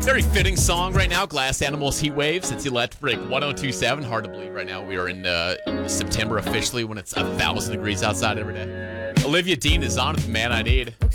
Very fitting song right now, Glass Animals Heat Waves. It's Electric 1027. Hard to believe right now we are in September officially when it's 1,000 degrees outside every day. Olivia Dean is on with Man I Need.